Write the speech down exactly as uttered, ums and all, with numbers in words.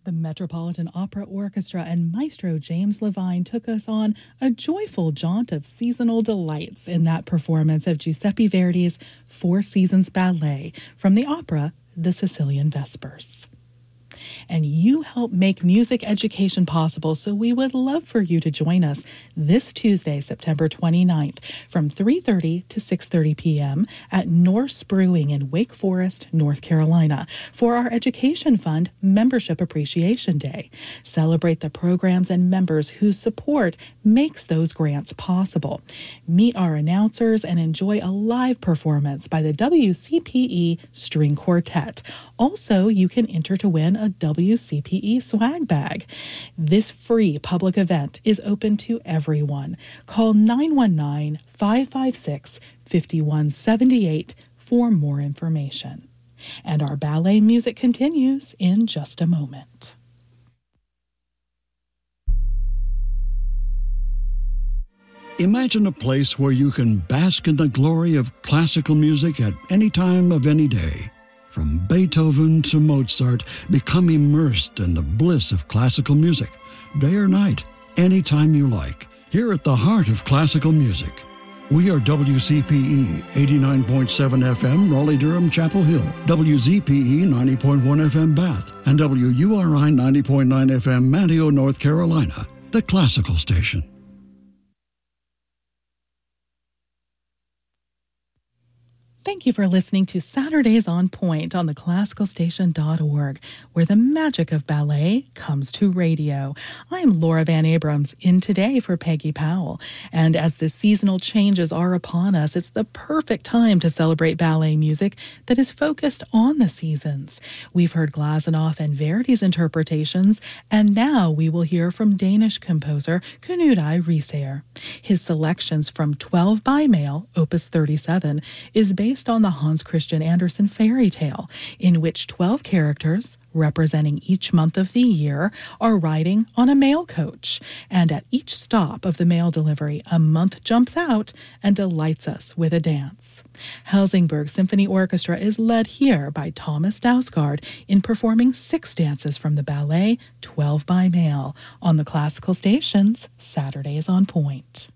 The Metropolitan Opera Orchestra and Maestro James Levine took us on a joyful jaunt of seasonal delights in that performance of Giuseppe Verdi's Four Seasons Ballet from the opera The Sicilian Vespers. And you help make music education possible, so we would love for you to join us this Tuesday, September twenty-ninth, from three thirty to six thirty p.m. at Norse Brewing in Wake Forest, North Carolina, for our Education Fund Membership Appreciation Day. Celebrate the programs and members whose support makes those grants possible. Meet our announcers and enjoy a live performance by the W C P E String Quartet. Also, you can enter to win a W C P E swag bag. This free public event is open to everyone. Call nine one nine, five five six, five one seven eight for more information. And our ballet music continues in just a moment. Imagine a place where you can bask in the glory of classical music at any time of any day. From Beethoven to Mozart, become immersed in the bliss of classical music, day or night, anytime you like, here at the heart of classical music. We are W C P E eighty-nine point seven F M, Raleigh-Durham, Chapel Hill, W Z P E ninety point one F M, Bath, and W U R I ninety point nine F M, Manteo, North Carolina, the classical station. Thank you for listening to Saturdays on Point on the classical station dot org, where the magic of ballet comes to radio. I'm Laura Van Abrams, in today for Peggy Powell. And as the seasonal changes are upon us, it's the perfect time to celebrate ballet music that is focused on the seasons. We've heard Glazunov and Verdi's interpretations, and now we will hear from Danish composer Knud I. Riisager. His selections from twelve by Mail, Opus thirty-seven, is based on the Hans Christian Andersen fairy tale, in which twelve characters, representing each month of the year, are riding on a mail coach. And at each stop of the mail delivery, a month jumps out and delights us with a dance. Helsingborg Symphony Orchestra is led here by Thomas Dausgaard in performing six dances from the ballet twelve by Mail on the classical station's Saturdays on Point.